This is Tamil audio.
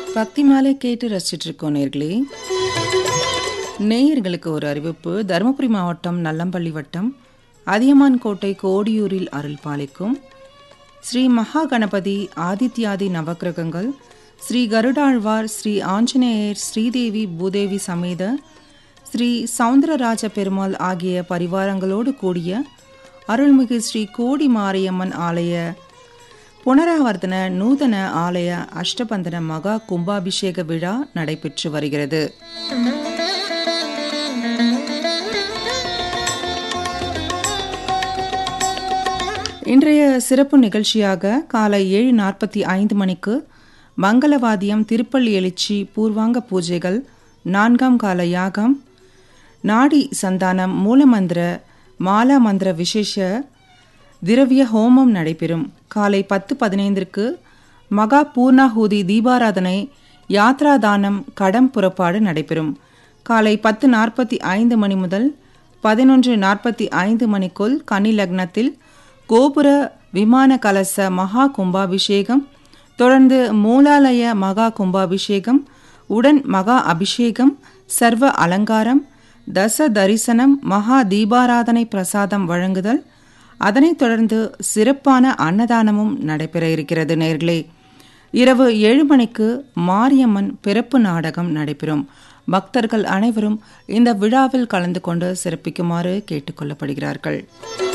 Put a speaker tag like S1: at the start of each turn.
S1: பக்தி மாலை கேட்டு ரசிச்சுட்டு இருக்கோம் நேர்களே. நேயர்களுக்கு ஒரு அறிவிப்பு. தருமபுரி மாவட்டம் நல்லம்பள்ளி வட்டம் அதியமான் கோட்டை கோடியூரில் அருள் பாலிக்கும் ஸ்ரீ மகா கணபதி ஆதித்யாதி நவக்கிரகங்கள், ஸ்ரீ கருடாழ்வார், ஸ்ரீ ஆஞ்சநேயர், ஸ்ரீதேவி பூதேவி சமேத ஸ்ரீ சவுந்தரராஜ பெருமாள் ஆகிய பரிவாரங்களோடு கூடிய அருள்மிகு ஸ்ரீ கோடி மாரியம்மன் ஆலய புனராவர்த்தன நூதன ஆலய அஷ்டபந்தன மகா கும்பாபிஷேக விழா நடைபெற்று வருகிறது. இன்றைய சிறப்பு நிகழ்ச்சியாக காலை 7:45 மணிக்கு மங்களவாத்தியம், திருப்பள்ளி எழுச்சி, பூர்வாங்க பூஜைகள், 4ஆம் கால யாகம், நாடி சந்தானம், மூலமந்திர மாலா மந்திர விசேஷ திரவிய ஹோமம் நடைபெறும். காலை 10:15 மகா பூர்ணாஹூதி தீபாராதனை, யாத்ராதானம், கடம் புறப்பாடு நடைபெறும். காலை 10:45 மணி முதல் 11:45 மணிக்குள் கன்னி லக்னத்தில் கோபுர விமான கலச மகா கும்பாபிஷேகம், தொடர்ந்து மூலாலய மகா கும்பாபிஷேகம், உடன் மகா அபிஷேகம், சர்வ அலங்காரம், தச தரிசனம், மகா தீபாராதனை பிரசாதம் வழங்குதல், அதனைத் தொடர்ந்து சிறப்பான அன்னதானமும் நடைபெற இருக்கிறது. நேர்களே, இரவு 7 மணிக்கு மாரியம்மன் பிறப்பு நாடகம் நடைபெறும். பக்தர்கள் அனைவரும் இந்த விழாவில் கலந்து கொண்டு சிறப்பிக்குமாறு கேட்டுக்கொள்ளப்படுகிறார்கள்.